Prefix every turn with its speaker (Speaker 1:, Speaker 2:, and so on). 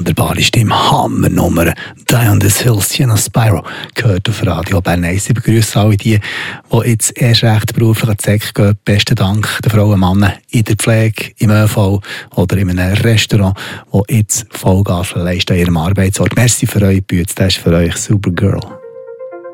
Speaker 1: wunderbare Stimme, Hammernummer. Die on this Hill, Sienna Spyro, gehört auf Radio Bern 1. Ich begrüße alle die jetzt erst recht beruflich an die Säcke gehen. Besten Dank den Frauen und Männern in der Pflege, im ÖV oder in einem Restaurant, die jetzt Vollgas leisten an ihrem Arbeitsort. Merci für eure Bütze, das ist für euch Supergirl.